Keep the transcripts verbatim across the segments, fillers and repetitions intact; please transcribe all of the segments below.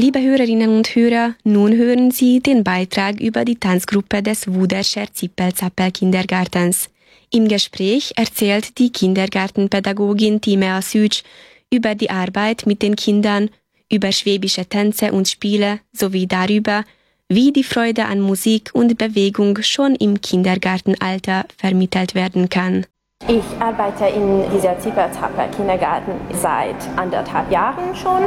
Liebe Hörerinnen und Hörer, nun hören Sie den Beitrag über die Tanzgruppe des Wuderscher Zippel-Zappel-Kindergartens. Im Gespräch erzählt die Kindergartenpädagogin Timea Sütsch über die Arbeit mit den Kindern, über schwäbische Tänze und Spiele sowie darüber, wie die Freude an Musik und Bewegung schon im Kindergartenalter vermittelt werden kann. Ich arbeite in dieser Zippel-Zappel-Kindergarten seit anderthalb Jahren schon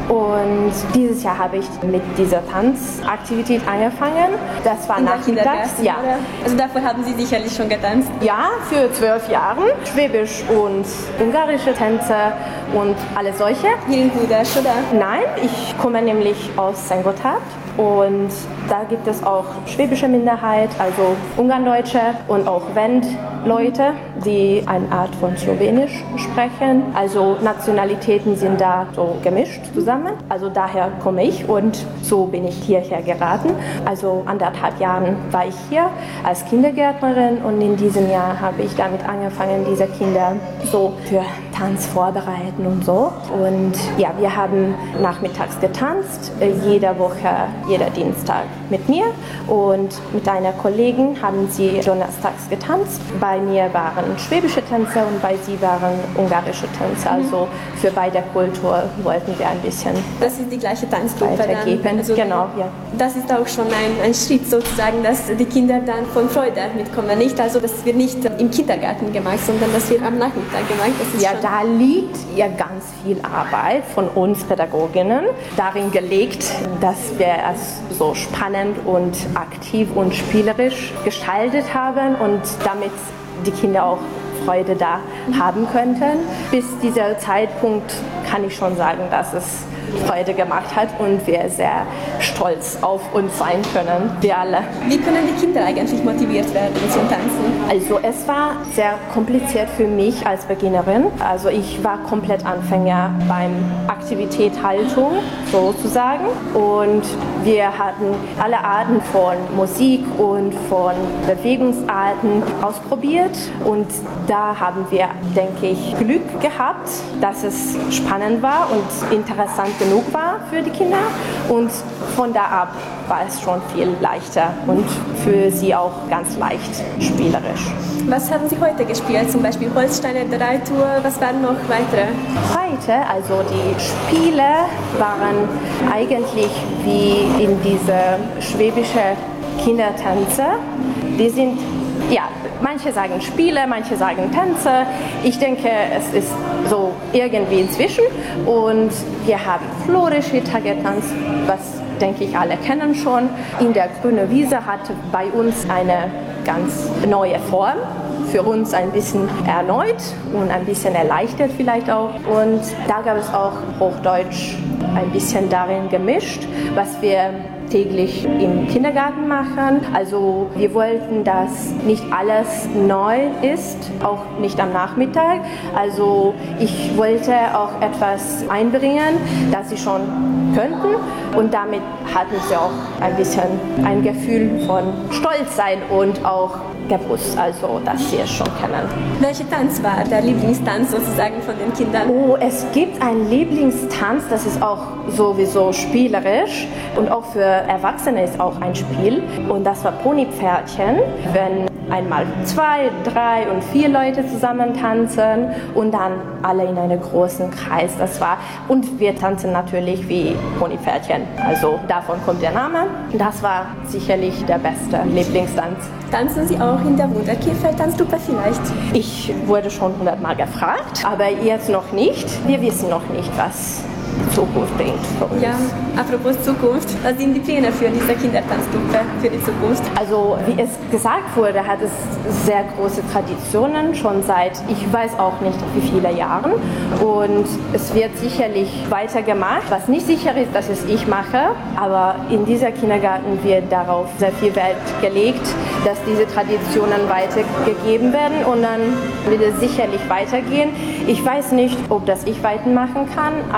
und dieses Jahr habe ich mit dieser Tanzaktivität angefangen. Das war in nachmittags. Ja. Also davor haben Sie sicherlich schon getanzt? Ja, für zwölf Jahre. Schwäbisch und ungarische Tänze und alle solche. Hier in Budasch, oder? Nein, ich komme nämlich aus Sankt Gotthard. Und da gibt es auch schwäbische Minderheit, also Ungarndeutsche und auch Wend-Leute, die eine Art von Slowenisch sprechen. Also Nationalitäten sind da so gemischt zusammen. Also daher komme ich und so bin ich hierher geraten. Also anderthalb Jahren war ich hier als Kindergärtnerin und in diesem Jahr habe ich damit angefangen, diese Kinder so für Tanz vorbereiten und so. Und ja, wir haben nachmittags getanzt, jede Woche, jeder Dienstag mit mir und mit einer Kollegin haben sie donnerstags getanzt. Bei mir waren schwäbische Tänze und bei sie waren ungarische Tänze. Also für beide Kulturen wollten wir ein bisschen Das ist die gleiche Tanzgruppe weitergeben. Dann. Also genau, ja. Das ist auch schon ein, ein Schritt sozusagen, dass die Kinder dann von Freude mitkommen. Nicht also, das wird nicht im Kindergarten gemacht, sondern das wird am Nachmittag gemacht. Das ist ja, schon da liegt ja ganz viel Arbeit von uns Pädagoginnen darin gelegt, dass wir es so spannend und aktiv und spielerisch gestaltet haben und damit die Kinder auch Freude da haben könnten. Bis dieser Zeitpunkt kann ich schon sagen, dass es Freude gemacht hat und wir sehr stolz auf uns sein können, wir alle. Wie können die Kinder eigentlich motiviert werden zum Tanzen? Also es war sehr kompliziert für mich als Beginnerin. Also ich war komplett Anfänger beim Aktivität Haltung sozusagen und wir hatten alle Arten von Musik und von Bewegungsarten ausprobiert und da haben wir, denke ich, Glück gehabt, dass es spannend war und interessant genug war für die Kinder und von da ab war es schon viel leichter und für sie auch ganz leicht spielerisch. Was haben Sie heute gespielt? Zum Beispiel Holzsteine, Dreitour, was waren noch weitere? Heute, also die Spiele waren eigentlich wie in diese schwäbische Kindertänze. Die sind, ja, manche sagen Spiele, manche sagen Tänze. Ich denke, es ist so irgendwie inzwischen. Und wir haben Florischita getanzt, was denke ich alle kennen schon. In der grünen Wiese hatte bei uns eine ganz neue Form. Für uns ein bisschen erneut und ein bisschen erleichtert vielleicht auch. Und da gab es auch Hochdeutsch ein bisschen darin gemischt, was wir täglich im Kindergarten machen. Also wir wollten, dass nicht alles neu ist, auch nicht am Nachmittag. Also ich wollte auch etwas einbringen, das sie schon könnten und damit hatten sie auch ein bisschen ein Gefühl von Stolz sein und auch gewusst, also dass sie es schon kennen. Welcher Tanz war der Lieblingstanz sozusagen von den Kindern? Oh, es gibt einen Lieblingstanz, das ist auch sowieso spielerisch und auch für Erwachsene ist auch ein Spiel und das war Ponypferdchen, wenn einmal zwei, drei und vier Leute zusammen tanzen und dann alle in einem großen Kreis. Das war und wir tanzen natürlich wie Ponypferdchen. Also davon kommt der Name. Das war sicherlich der beste Lieblingstanz. Tanzen Sie auch in der Wunderkirchfeld-Tanzgruppe vielleicht? Ich wurde schon hundertmal gefragt, aber jetzt noch nicht. Wir wissen noch nicht, was die Zukunft bringt für uns. Ja, apropos Zukunft, was sind die Pläne für diese Kindertanzgruppe für die Zukunft? Also wie es gesagt wurde, hat es sehr große Traditionen, schon seit, ich weiß auch nicht wie viele Jahren und es wird sicherlich weitergemacht. Was nicht sicher ist, dass es ich mache, aber in dieser Kindergarten wird darauf sehr viel Wert gelegt, dass diese Traditionen weitergegeben werden und dann wird es sicherlich weitergehen. Ich weiß nicht, ob das ich weitermachen kann, aber es gibt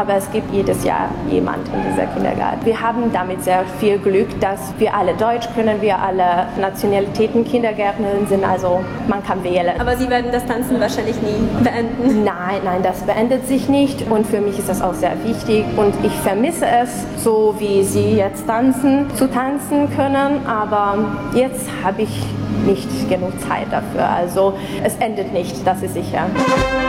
jedes Jahr jemand in dieser Kindergarten. Wir haben damit sehr viel Glück, dass wir alle Deutsch können, wir alle Nationalitäten Kindergärtnerinnen sind, also man kann wählen. Aber Sie werden das Tanzen wahrscheinlich nie beenden? Nein, nein, das beendet sich nicht und für mich ist das auch sehr wichtig und ich vermisse es, so wie Sie jetzt tanzen, zu tanzen können, aber jetzt habe ich nicht genug Zeit dafür, also es endet nicht, das ist sicher.